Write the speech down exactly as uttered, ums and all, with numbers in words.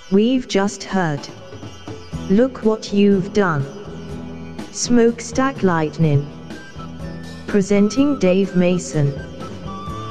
We've just heard. Look what you've done. Smokestack Lightning. Presenting Dave Mason.